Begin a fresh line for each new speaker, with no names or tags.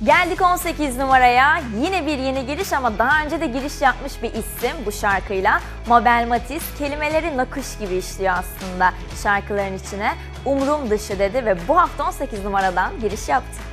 Geldik 18 numaraya. Yine bir yeni giriş ama daha önce de giriş yapmış bir isim bu şarkıyla. Mabel Matiz kelimeleri nakış gibi işliyor aslında şarkıların içine. Umrum dışı dedi ve bu hafta 18 numaradan giriş yaptı.